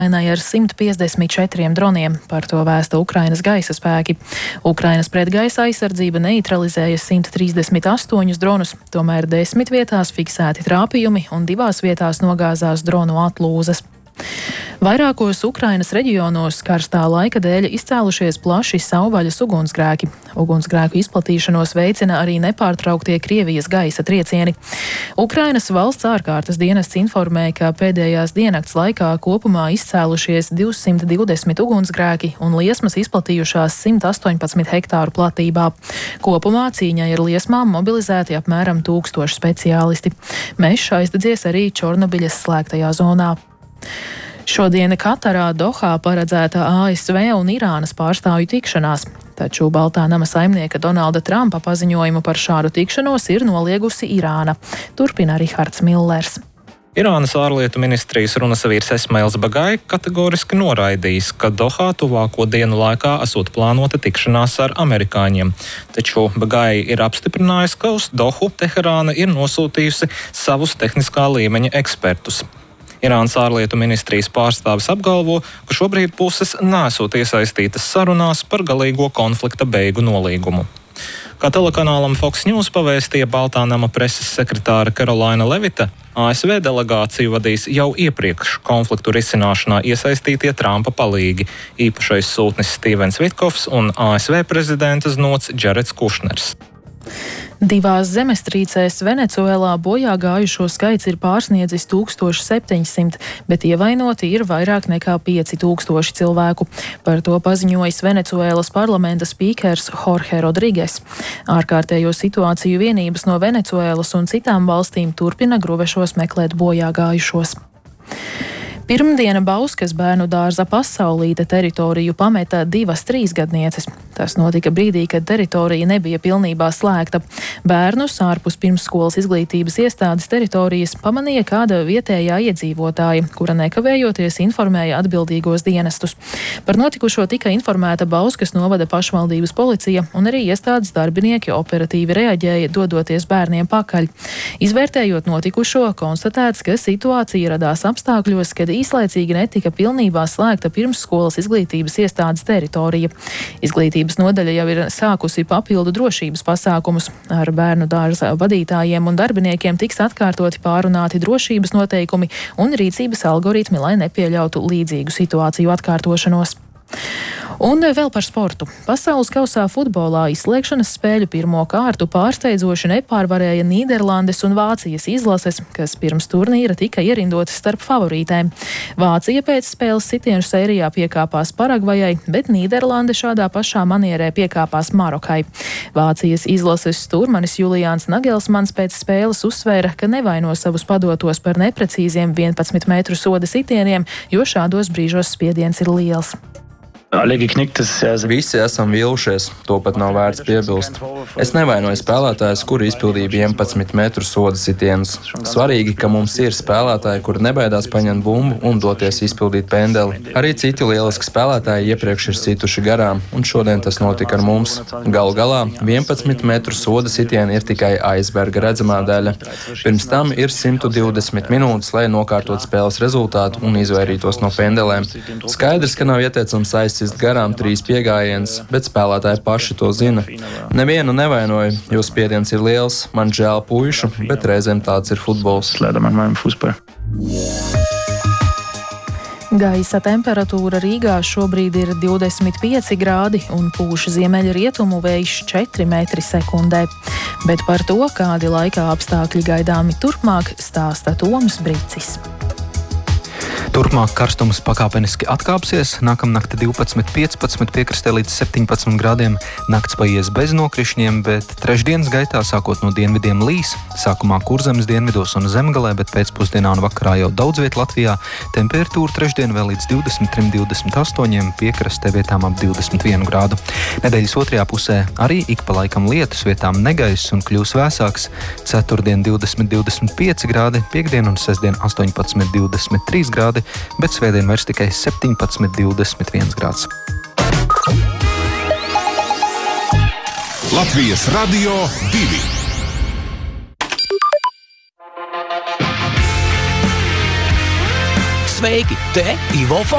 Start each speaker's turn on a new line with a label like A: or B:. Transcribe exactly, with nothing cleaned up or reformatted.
A: ar simt piecdesmit četriem droniem, par to vēsta Ukrainas gaisa spēki. Ukrainas pretgaisa aizsardzība neutralizēja simt trīsdesmit astoņus dronus, tomēr desmit vietās fiksēti trāpījumi un divās vietās nogāzās dronu atlūzas. Vairākos Ukrainas reģionos karstā laika dēļ izcēlušies plaši savvaļas ugunsgrēki. Ugunsgrēku izplatīšanos veicina arī nepārtrauktie Krievijas gaisa triecieni. Ukrainas valsts ārkārtas dienests informē, ka pēdējās diennakts laikā kopumā izcēlušies divsimt divdesmit ugunsgrēki un liesmas izplatījušās simt astoņpadsmit hektāru platībā. Kopumā cīņai ar liesmām mobilizēti apmēram tūkstoši speciālisti. Mežs aizdedzies arī Čornobiļas slēgtajā zonā. Šodien Katarā Dohā paredzēta A S V un Irānas pārstāvju tikšanās, taču Baltā nama saimnieka Donalda Trumpa paziņojumu par šādu tikšanos ir noliegusi Irāna. Turpina Rihards Millers.
B: Irānas ārlietu ministrijas runas vīrs Esmails Bagai kategoriski noraidījis, ka Dohā tuvāko dienu laikā esot plānota tikšanās ar amerikāņiem. Taču Bagai ir apstiprinājis, ka uz Dohu Teherāna ir nosūtījusi savus tehniskā līmeņa ekspertus. Irānas ārlietu ministrijas pārstāvis apgalvo, ka šobrīd puses nesot iesaistītas sarunās par galīgo konflikta beigu nolīgumu. Kā telekanālam Fox News pavēstīja Baltā nama preses sekretāra Karolaina Levita, A S V delegāciju vadīs jau iepriekš konfliktu risināšanā iesaistītie Trumpa palīgi, īpašais sūtnis Stīvens Vitkovs un A S V prezidenta znots Džareds Kušners.
A: Divās zemestrīcēs Venecuēlā bojā gājušo skaits ir pārsniedzis tūkstoš septiņsimt, bet ievainoti ir vairāk nekā pieci tūkstoši cilvēku. Par to paziņojis Venecuēlas parlamenta spīkers Jorge Rodrigues. Ārkārtējo situāciju vienības no Venecuēlas un citām valstīm turpina gruvešos meklēt bojā gājušos. Pirmdiena Bauskas bērnu dārza Pasaulīte teritoriju pameta divas trīsgadnieces. Tas notika brīdī, kad teritorija nebija pilnībā slēgta. Bērnus ārpus pirmsskolas izglītības iestādes teritorijas pamanīja kāda vietējā iedzīvotāja, kura nekavējoties informēja atbildīgos dienestus. Par notikušo tika informēta Bauskas novada pašvaldības policija, un arī iestādes darbinieki operatīvi reaģēja, dodoties bērniem pakaļ. Izvērtējot notikušo, konstatēts, ka situācija radās apstākļos, kad īslaicīgi netika pilnībā slēgta pirmsskolas izglītības iestādes teritorija. Izglītības nodaļa jau ir sākusi papildu drošības pasākumus. Ar bērnu dārza vadītājiem un darbiniekiem tiks atkārtoti pārunāti drošības noteikumi un rīcības algoritmi, lai nepieļautu līdzīgu situāciju atkārtošanos. Un vēl par sportu. Pasaules kausā futbolā izslēgšanas spēļu pirmo kārtu pārsteidzoši nepārvarēja Nīderlandes un Vācijas izlases, kas pirms turnīra tika ierindotas starp favorītēm. Vācija pēc spēles sitienu sērijā piekāpās Paragvajai, bet Nīderlande šādā pašā manierē piekāpās Marokai. Vācijas izlases stūrmanis Juliāns Nagelsmans pēc spēles uzsvēra, ka nevaino savus padotos par neprecīziem vienpadsmit metru soda sitieniem, jo šādos brīžos spiediens ir liels.
C: Visi esam vīlušies, to pat nav vērts piebilst. Es nevainoju spēlētājus, kuri izpildīja vienpadsmit metru soda sitienus. Svarīgi, ka mums ir spēlētāji, kuri nebaidās paņemt bumbu un doties izpildīt pendeli. Arī citi lieliski spēlētāji iepriekš ir situši garām, un šodien tas notika ar mums. Galu galā vienpadsmit metru soda sitieni ir tikai aizberga redzamā daļa. Pirms tam ir simt divdesmit minūtes, lai nokārtot spēles rezultātu un izvairītos no pendelēm. Skaidrs, ka nav ieteicams aizsist garām trīs piegājiens, bet spēlētāji paši to zina. Nevienu nevainoju, jo spiediens ir liels, man žēl puišu, bet reizēm tāds ir futbols.
A: Gaisa temperatūra Rīgā šobrīd ir divdesmit pieci grādi un pūš ziemeļu rietumu vējš četri metri sekundē. Bet par to, kādi laika apstākļi gaidāmi turpmāk, stāsta Toms Bricis.
D: Turpmāk karstums pakāpeniski atkāpsies, nākamnakt divpadsmit piecpadsmit piekrastē līdz septiņpadsmit grādiem, nakts paies bez nokrišņiem, bet trešdienas gaitā sākot no dienvidiem līs, sākumā Kurzemes dienvidos un Zemgalē, bet pēcpusdienā un vakarā jau daudz viet Latvijā, temperatūra trešdien vēl līdz divdesmit trim divdesmit astoņiem, piekrastē vietām ap divdesmit vienu grādu. Nedēļas otrajā pusē arī ik pa laikam lietus, vietām negaiss un kļūs vēsāks, ceturtdien divdesmit divdesmit pieci grādi, piekdien un sestdien astoņpadsmit divdesmit trīs grādi, bet svētdien vairs tikai septiņpadsmit divdesmit viens grāds.
E: Latvijas Radio divi.
F: Sveiki! Te Ivo